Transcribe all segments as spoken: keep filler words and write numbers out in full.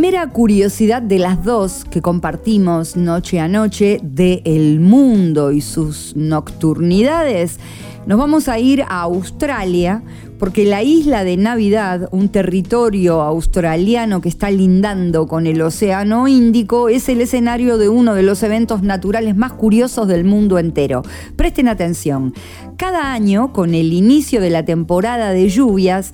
primera curiosidad de las dos que compartimos noche a noche de El Mundo y sus nocturnidades, nos vamos a ir a Australia, porque la isla de Navidad, un territorio australiano que está lindando con el Océano Índico, es el escenario de uno de los eventos naturales más curiosos del mundo entero. Presten atención. Cada año, con el inicio de la temporada de lluvias,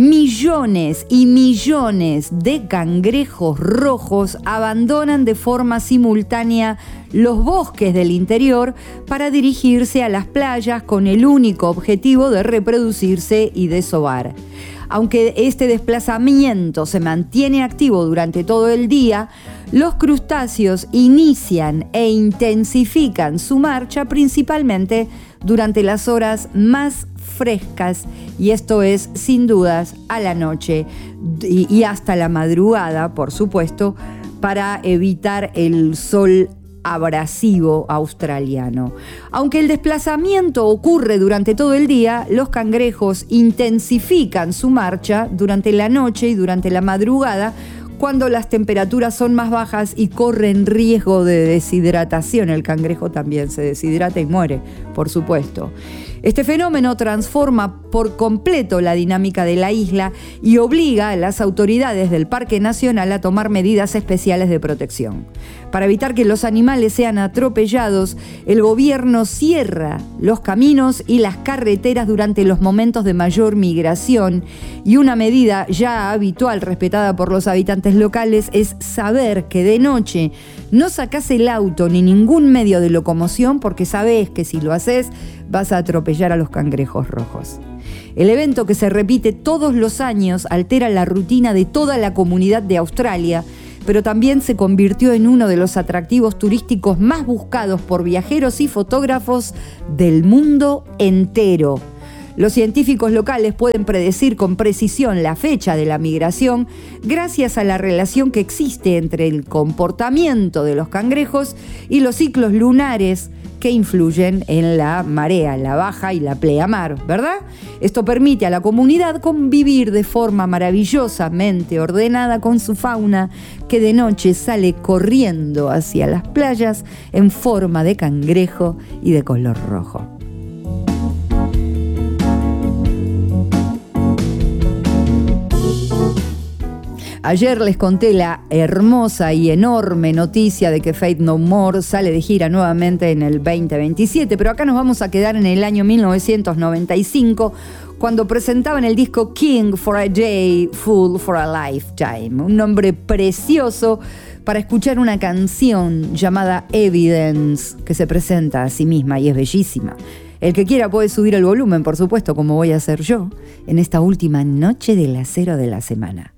millones y millones de cangrejos rojos abandonan de forma simultánea los bosques del interior para dirigirse a las playas con el único objetivo de reproducirse y desovar. Aunque este desplazamiento se mantiene activo durante todo el día, los crustáceos inician e intensifican su marcha principalmente durante las horas más frescas, y esto es sin dudas a la noche y, y hasta la madrugada, por supuesto, para evitar el sol abrasivo australiano. Aunque el desplazamiento ocurre durante todo el día, los cangrejos intensifican su marcha durante la noche y durante la madrugada, cuando las temperaturas son más bajas y corren riesgo de deshidratación. El cangrejo también se deshidrata y muere, por supuesto. Este fenómeno transforma por completo la dinámica de la isla y obliga a las autoridades del Parque Nacional a tomar medidas especiales de protección. Para evitar que los animales sean atropellados, el gobierno cierra los caminos y las carreteras durante los momentos de mayor migración, y una medida ya habitual respetada por los habitantes locales es saber que de noche no sacás el auto ni ningún medio de locomoción, porque sabés que si lo haces vas a atropellar a los cangrejos rojos. El evento, que se repite todos los años, altera la rutina de toda la comunidad de Australia, pero también se convirtió en uno de los atractivos turísticos más buscados por viajeros y fotógrafos del mundo entero. Los científicos locales pueden predecir con precisión la fecha de la migración gracias a la relación que existe entre el comportamiento de los cangrejos y los ciclos lunares que influyen en la marea, la baja y la pleamar, ¿verdad? Esto permite a la comunidad convivir de forma maravillosamente ordenada con su fauna, que de noche sale corriendo hacia las playas en forma de cangrejo y de color rojo. Ayer les conté la hermosa y enorme noticia de que Faith No More sale de gira nuevamente en el veinte veintisiete, pero acá nos vamos a quedar en el año mil novecientos noventa y cinco, cuando presentaban el disco King for a Day, Fool for a Lifetime, un nombre precioso para escuchar una canción llamada Evidence, que se presenta a sí misma y es bellísima. El que quiera puede subir el volumen, por supuesto, como voy a hacer yo, en esta última noche del acero de la semana.